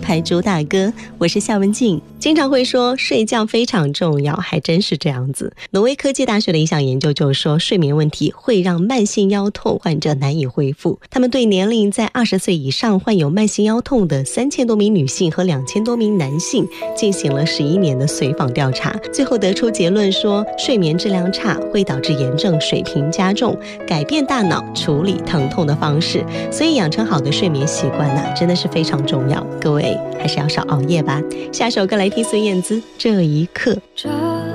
牌主打歌，我是夏文静。经常会说睡觉非常重要，还真是这样子。挪威科技大学的一项研究就说，睡眠问题会让慢性腰痛患者难以恢复。他们对年龄在20岁以上患有慢性腰痛的3000多名女性和2000多名男性进行了11年的随访调查，最后得出结论说，睡眠质量差会导致炎症水平加重，改变大脑处理疼痛的方式。所以养成好的睡眠习惯真的是非常重要，各位还是要少熬夜吧。下首歌来听孙燕姿《这一刻》。